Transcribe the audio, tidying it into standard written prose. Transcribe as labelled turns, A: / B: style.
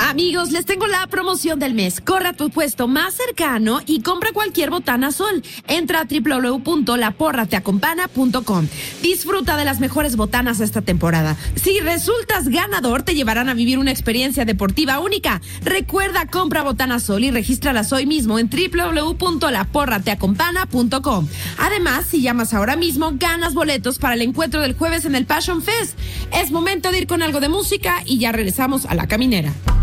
A: Amigos, les tengo la promoción del mes. Corre a tu puesto más cercano y compra cualquier botana Sol. Entra a www.laporrateacompana.com. Disfruta de las mejores botanas esta temporada. Si resultas ganador, te llevarán a vivir una experiencia deportiva única. Recuerda, compra botana Sol y regístralas hoy mismo en www.laporrateacompana.com. Además, si llamas ahora mismo, ganas boletos para el encuentro del jueves en el Passion Fest. Es momento de ir con algo de música y ya regresamos a La Caminera.